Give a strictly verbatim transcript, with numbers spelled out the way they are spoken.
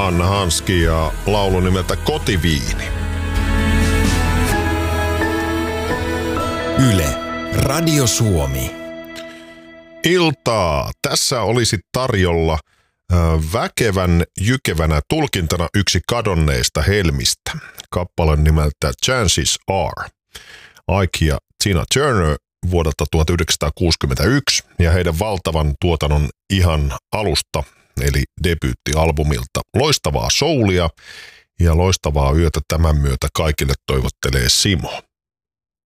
Anna Hanski ja laulu nimeltä Kotiviini. Yle, Radio Suomi. Iltaa. Tässä olisi tarjolla äh, väkevän jykevänä tulkintana yksi kadonneista helmistä. Kappaleen nimeltä Chances Are. Ike ja Tina Turner vuodelta tuhatyhdeksänsataakuusikymmentäyksi ja heidän valtavan tuotannon ihan alusta, eli debyyttialbumilta. Loistavaa soulia ja loistavaa yötä tämän myötä kaikille toivottelee Simo.